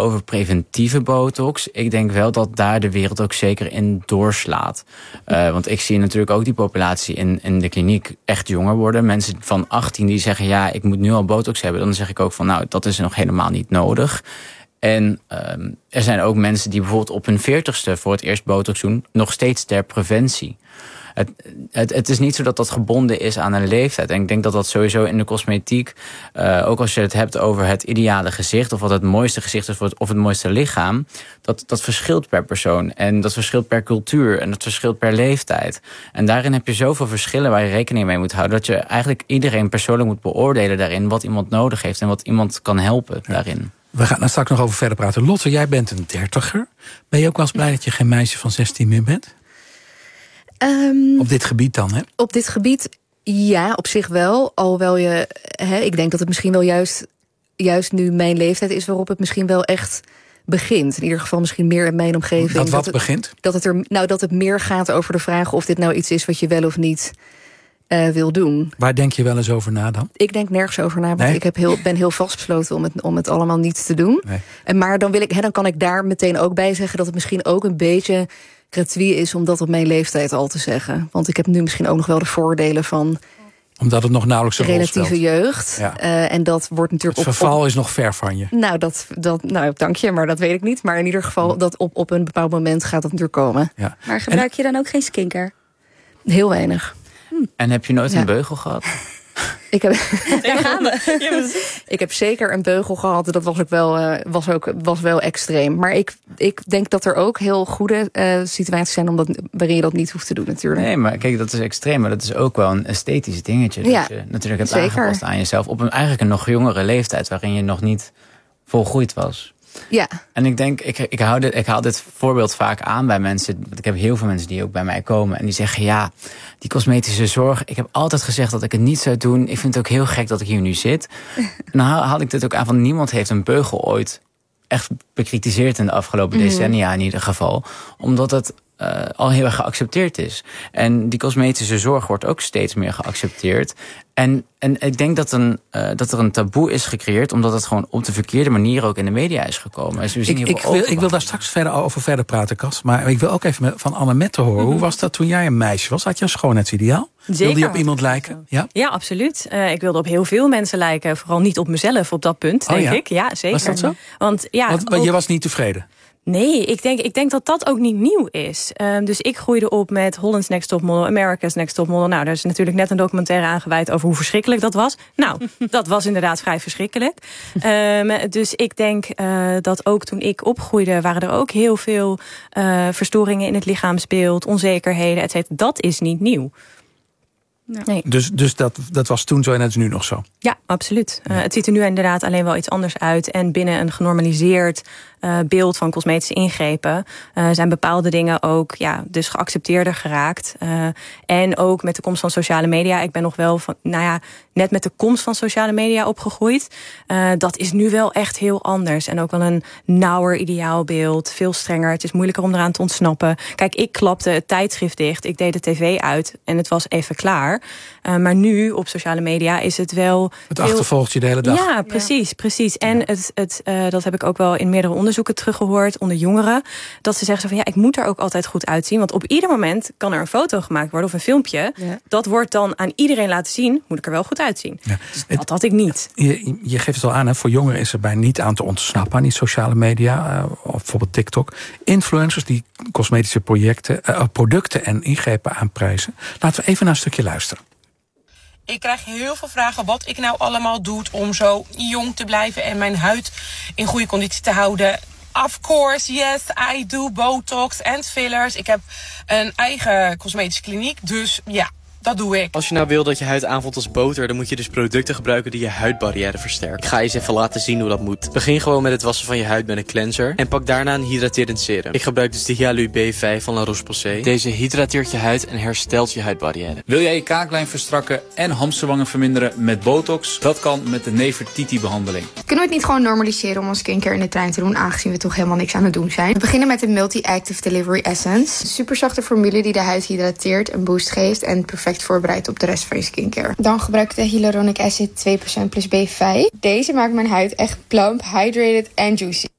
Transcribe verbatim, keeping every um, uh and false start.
over preventieve botox. Ik denk wel dat daar de wereld ook zeker in doorslaat. Uh, want ik zie natuurlijk ook die populatie in, in de kliniek echt jonger worden. Mensen van achttien die zeggen, ja, ik moet nu al botox hebben. Dan zeg ik ook van, nou, dat is nog helemaal niet nodig. En um, er zijn ook mensen die bijvoorbeeld op hun veertigste voor het eerst botox doen, nog steeds ter preventie. Het, het, het is niet zo dat dat gebonden is aan een leeftijd. En ik denk dat dat sowieso in de cosmetiek, uh, ook als je het hebt over het ideale gezicht, of wat het mooiste gezicht is, of het mooiste lichaam, dat, dat verschilt per persoon. En dat verschilt per cultuur en dat verschilt per leeftijd. En daarin heb je zoveel verschillen waar je rekening mee moet houden, dat je eigenlijk iedereen persoonlijk moet beoordelen daarin wat iemand nodig heeft en wat iemand kan helpen daarin. We gaan daar straks nog over verder praten. Lotte, jij bent een dertiger. Ben je ook wel eens blij dat je geen meisje van zestien meer bent? Um, op dit gebied dan, hè? Op dit gebied, ja, op zich wel. Alhoewel je, hè, ik denk dat het misschien wel juist, juist nu mijn leeftijd is waarop het misschien wel echt begint. In ieder geval misschien meer in mijn omgeving. Dat wat dat het, begint? Dat het, er, nou, dat het meer gaat over de vraag of dit nou iets is wat je wel of niet uh, wil doen. Waar denk je wel eens over na dan? Ik denk nergens over na, want nee? ik heb heel, ben heel vastbesloten om het, om het allemaal niet te doen. Nee. En maar dan, wil ik, hè, dan kan ik daar meteen ook bij zeggen dat het misschien ook een beetje gratuit is om dat op mijn leeftijd al te zeggen. Want ik heb nu misschien ook nog wel de voordelen van omdat het nog nauwelijks een relatieve rol speelt. jeugd. Ja. Uh, en dat wordt natuurlijk het op, verval op, is nog ver van je. Nou, dat, dat, nou, dank je, maar dat weet ik niet. Maar in ieder geval, dat op, op een bepaald moment gaat dat natuurlijk komen. Ja. Maar gebruik en, je dan ook geen skincare? Heel weinig. Hm. En heb je nooit ja. een beugel gehad? Ik heb, Daar gaan we. ik heb zeker een beugel gehad. Dat was ook wel, uh, was ook, was wel extreem. Maar ik, ik denk dat er ook heel goede uh, situaties zijn omdat, waarin je dat niet hoeft te doen natuurlijk. Nee, maar kijk, dat is extreem. Maar dat is ook wel een esthetisch dingetje. Ja, dat je natuurlijk hebt zeker. aangepast aan jezelf. Op een eigenlijk een nog jongere leeftijd waarin je nog niet volgroeid was. Ja. En ik denk, ik, ik, hou dit, ik haal dit voorbeeld vaak aan bij mensen. Want ik heb heel veel mensen die ook bij mij komen. En die zeggen, ja, die cosmetische zorg. Ik heb altijd gezegd dat ik het niet zou doen. Ik vind het ook heel gek dat ik hier nu zit. En dan haal, haal ik dit ook aan van niemand heeft een beugel ooit echt bekritiseerd in de afgelopen mm-hmm. decennia in ieder geval. Omdat het uh, al heel erg geaccepteerd is. En die cosmetische zorg wordt ook steeds meer geaccepteerd. En, en ik denk dat, een, uh, dat er een taboe is gecreëerd, omdat het gewoon op de verkeerde manier ook in de media is gekomen. Dus we zien ik, ik, wil, ik wil daar straks verder over verder praten, Cas. Maar ik wil ook even van Annemette horen. Mm-hmm. Hoe was dat toen jij een meisje was? Had je een schoonheidsideaal? Zeker. Wilde je op iemand lijken? Ja, ja absoluut. Uh, ik wilde op heel veel mensen lijken. Vooral niet op mezelf op dat punt, denk oh, ja? ik. Ja, zeker. Was dat zo? Want, ja, Want ook... je was niet tevreden? Nee, ik denk, ik denk dat dat ook niet nieuw is. Um, dus ik groeide op met Holland's Next Top Model, America's Next Top Model. Nou, daar is natuurlijk net een documentaire aangewijd over hoe verschrikkelijk dat was. Nou, dat was inderdaad vrij verschrikkelijk. Um, dus ik denk uh, dat ook toen ik opgroeide, waren er ook heel veel uh, verstoringen in het lichaamsbeeld, onzekerheden, et cetera. Dat is niet nieuw. Nee. Dus, dus dat, dat was toen zo en dat is nu nog zo? Ja, absoluut. Ja. Uh, het ziet er nu inderdaad alleen wel iets anders uit. En binnen een genormaliseerd uh, beeld van cosmetische ingrepen uh, zijn bepaalde dingen ook ja, dus geaccepteerder geraakt. Uh, en ook met de komst van sociale media. Ik ben nog wel van, nou ja, net met de komst van sociale media opgegroeid. Uh, dat is nu wel echt heel anders. En ook wel een nauwer ideaalbeeld. Veel strenger. Het is moeilijker om eraan te ontsnappen. Kijk, ik klapte het tijdschrift dicht. Ik deed de tv uit. En het was even klaar. Uh, maar nu op sociale media is het wel... Het achtervolgt je de hele dag. Ja, precies. Ja. precies. En ja. het, het, uh, dat heb ik ook wel in meerdere onderzoeken teruggehoord onder jongeren. Dat ze zeggen zo van ja, ik moet er ook altijd goed uitzien. Want op ieder moment kan er een foto gemaakt worden of een filmpje. Ja. Dat wordt dan aan iedereen laten zien. Moet ik er wel goed uitzien. Ja. Dus dat het, had ik niet. Je, je geeft het al aan, hè, voor jongeren is er bij niet aan te ontsnappen aan die sociale media. Uh, of bijvoorbeeld TikTok. Influencers die cosmetische projecten, uh, producten en ingrepen aanprijzen. Laten we even naar een stukje luisteren. Ik krijg heel veel vragen wat ik nou allemaal doe om zo jong te blijven en mijn huid in goede conditie te houden. Of course, yes, I do botox en fillers. Ik heb een eigen cosmetische kliniek, dus ja, dat doe ik. Als je nou wil dat je huid aanvoelt als boter, dan moet je dus producten gebruiken die je huidbarrière versterken. Ik ga je eens even laten zien hoe dat moet. Begin gewoon met het wassen van je huid met een cleanser en pak daarna een hydraterend serum. Ik gebruik dus de Hyalur B vijf van La Roche-Posay. Deze hydrateert je huid en herstelt je huidbarrière. Wil jij je kaaklijn verstrakken en hamsterwangen verminderen met botox? Dat kan met de Nefertiti-behandeling. Kunnen we het niet gewoon normaliseren om ons skincare in de trein te doen, aangezien we toch helemaal niks aan het doen zijn? We beginnen met de Multi-Active Delivery Essence. Een superzachte formule die de huid hydrateert, een boost geeft en perfect voorbereid op de rest van je skincare. Dan gebruik ik de Hyaluronic Acid twee procent plus B vijf. Deze maakt mijn huid echt plump, hydrated en juicy.